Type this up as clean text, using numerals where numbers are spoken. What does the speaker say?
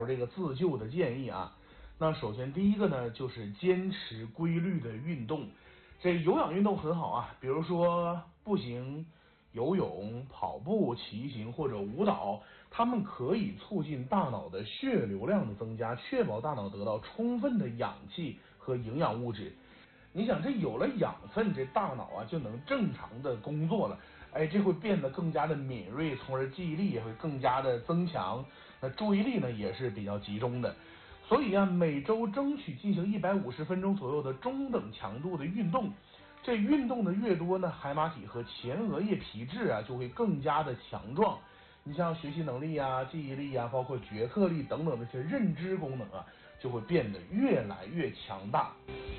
这个自救的建议啊。那首先第一个呢，就是坚持规律的运动。这有氧运动很好啊，比如说步行、游泳、跑步、骑行或者舞蹈，它们可以促进大脑的血流量的增加，确保大脑得到充分的氧气和营养物质。你想，这有了养分，这大脑啊就能正常的工作了，这会变得更加的敏锐，从而记忆力也会更加的增强，那注意力呢也是比较集中的。所以啊，每周争取进行150分钟左右的中等强度的运动。这运动的越多呢，海马体和前额叶皮质啊就会更加的强壮。你像学习能力啊、记忆力啊，包括决策力等等这些认知功能啊，就会变得越来越强大。